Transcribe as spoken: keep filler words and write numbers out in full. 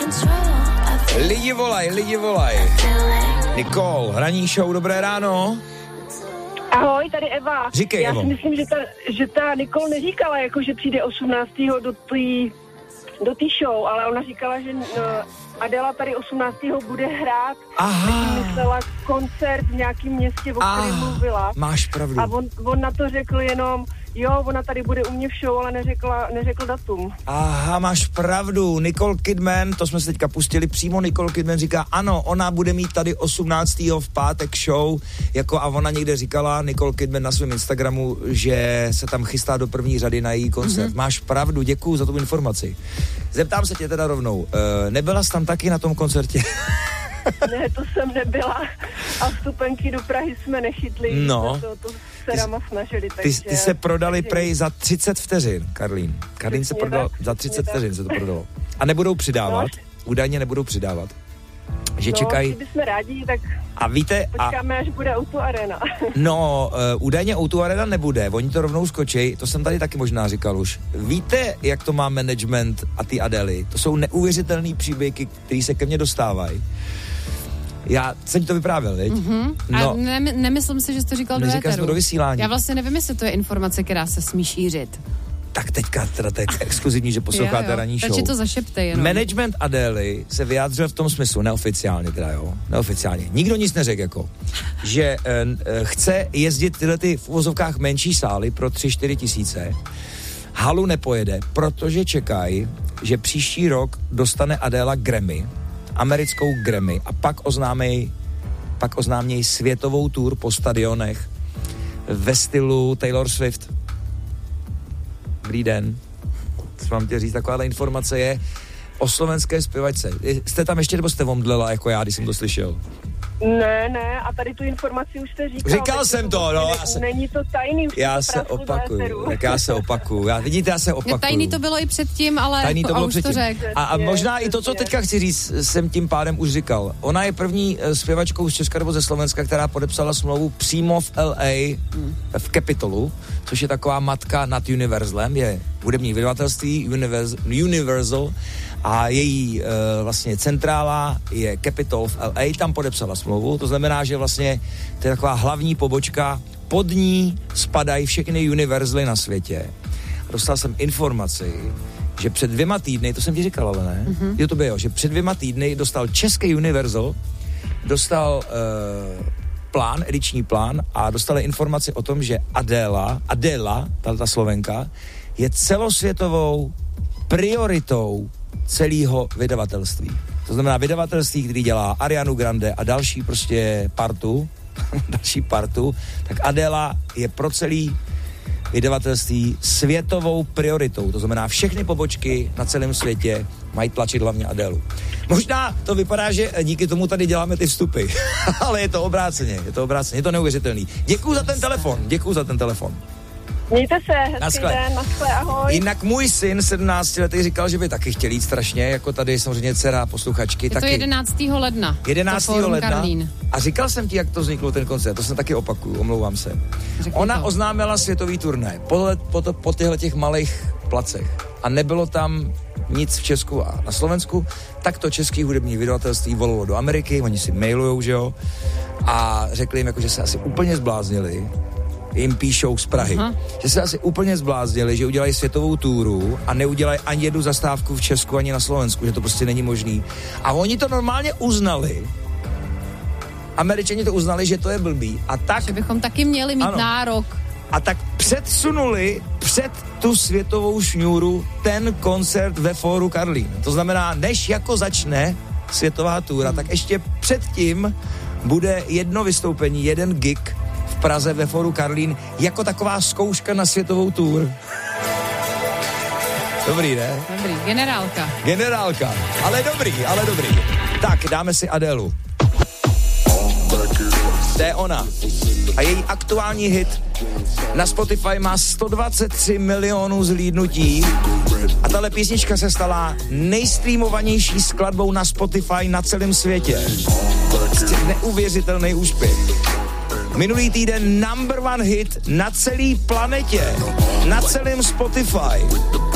Lidi volaj, lidi volaj. Nikol, hraní show, dobré ráno. Ahoj, tady Eva. Říkej, Já Evo. si myslím, že ta, že ta Nikol neříkala, jako, že přijde osmnáctého do té do té show, ale ona říkala, že no, Adela tady osmnáctého bude hrát. Aha. Myslela koncert v nějakém městě, o kterém mluvila. Máš pravdu. A on, on na to řekl jenom, jo, ona tady bude u mě v show, ale neřekla, neřekl datum. Aha, máš pravdu. Nicole Kidman, to jsme se teďka pustili, přímo Nicole Kidman říká, ano, ona bude mít tady osmnáctého v pátek show, jako a ona někde říkala, Nicole Kidman na svém Instagramu, že se tam chystá do první řady na její koncert. Mm-hmm. Máš pravdu, děkuju za tu informaci. Zeptám se tě teda rovnou, e, nebyla jsi tam taky na tom koncertě? Ne, to jsem nebyla a vstupenky do Prahy jsme nechytli. No. To, to se rama snažili, Ty, takže... ty se prodali takže... prej za třicet vteřin, Karlín. Karlín se prodal tak, za třicet tak. vteřin, se to prodalo. A nebudou přidávat, No. údajně nebudou přidávat. Že no, čekají... No, bychom rádi, tak a víte, počkáme, a... až bude Auto Arena. No, uh, údajně Auto Arena nebude, oni to rovnou skočí, to jsem tady taky možná říkal už. Víte, jak to má management a ty Adely? To jsou neuvěřitelný příběhy, které se ke mně dostávají. Já jsem ti to vyprávěl, viď? Mm-hmm. No, a ne, nemyslím si, že jsi to říkal do neříkal éteru. jsem to do vysílání. Já vlastně nevím, jestli to je informace, která se smí šířit. Tak teďka teda to je exkluzivní, že posloucháte ranní show. Takže to zašeptej jenom. Management Adély se vyjádřil v tom smyslu, neoficiálně teda jo, neoficiálně. Nikdo nic neřekl jako, že e, e, chce jezdit tyhle ty v uvozovkách menší sály pro tři čtyři tisíce. Halu nepojede, protože čekají, že příští rok dostane Adéla Grammy, americkou Grammy a pak oznámej, pak oznáměj světovou tour po stadionech ve stylu Taylor Swift. Dobrý den. Co mám tě říct, takováhle informace je o slovenské zpěvačce. Jste tam ještě, nebo jste omdlela jako já, když jsem to slyšel? Ne, ne, a tady tu informaci už jste říkal. Říkal jsem to, no. Ne, Se, není to tajný. Už já to se opakuju, do tak já se opakuju. Já, vidíte, já se opakuju. Tajný to bylo i předtím, ale tajný to bylo už předtím. to řek. A, a možná i to, co teďka chci říct, jsem tím pádem už říkal. Ona je první zpěvačkou z Česka nebo ze Slovenska, která podepsala smlouvu přímo v L A, hmm. v Capitolu, což je taková matka nad Universalem, je hudební vydavatelství Universal, Universal a její e, vlastně centrála je Capitol v L A, tam podepsala smlouvu, to znamená, že vlastně to je taková hlavní pobočka, pod ní spadají všechny Universaly na světě. A dostal jsem informaci, že před dvěma týdny, to jsem ti říkal, ale ne, mm-hmm. jo to bylo, že před dvěma týdny dostal český Universal, dostal e, plán, ediční plán a dostali informaci o tom, že Adéla, Adéla, ta Slovenka, je celosvětovou prioritou celého vydavatelství. To znamená vydavatelství, který dělá Arianu Grande a další prostě partu, další partu, tak Adéla je pro celý vydavatelství světovou prioritou. To znamená, všechny pobočky na celém světě mají tlačit hlavně Adélu. Možná to vypadá, že díky tomu tady děláme ty vstupy, ale je to obráceně, je to obráceně, je to neuvěřitelný. Děkuju za ten telefon, děkuju za ten telefon. Mějte se, hezký naschle. den, naschle, ahoj. Jinak můj syn sedmnáctiletý říkal, že by taky chtěl jít strašně, jako tady samozřejmě dcera posluchačky. Je taky. to jedenáctého ledna. jedenáctého ledna. Karlín. A říkal jsem ti, jak to vzniklo ten koncert, to jsem taky opakuju, omlouvám se. Řekni Ona to. oznámila světový turné po, po, to, po těchto těch malých placech a nebylo tam nic v Česku a na Slovensku, tak to český hudební vydavatelství volalo do Ameriky, oni si mailujou, že jo, a řekli jim, jako, že se asi úplně zbláznili, jim píšou z Prahy, Aha. že se asi úplně zbláznili, že udělají světovou túru a neudělají ani jednu zastávku v Česku, ani na Slovensku, že to prostě není možný. A oni to normálně uznali. Američani to uznali, že to je blbý. A tak... Že bychom taky měli mít ano. nárok. A tak předsunuli před tu světovou šňůru ten koncert ve Fóru Karlín. To znamená, než jako začne světová túra, hmm. tak ještě předtím bude jedno vystoupení, jeden gig v Praze ve Fóru Karlín jako taková zkouška na světovou tour. Dobrý, ne? Dobrý, generálka. Generálka, ale dobrý, ale dobrý. Tak, dáme si Adélu. To je ona. A její aktuální hit na Spotify má sto dvacet tři milionů zhlídnutí a tahle písnička se stala nejstreamovanější skladbou na Spotify na celém světě. Prostě neuvěřitelný úspěch. Minulý týden number one hit na celé planetě, na celém Spotify.